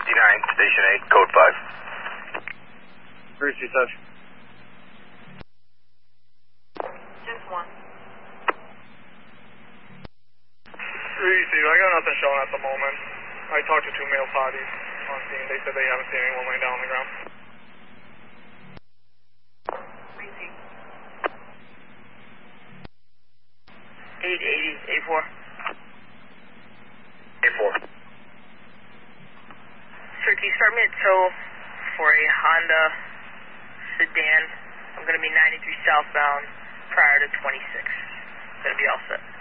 Station 8, code 5. Bruce, you touch. Just one. Easy, I got nothing showing at the moment. I talked to 2 male parties on scene. They said they haven't seen anyone laying down on the ground. Easy. 880, A4. A4. Sir, can you start me a tow for a Honda sedan? I'm going to be 93 southbound prior to 26. Going to be all set.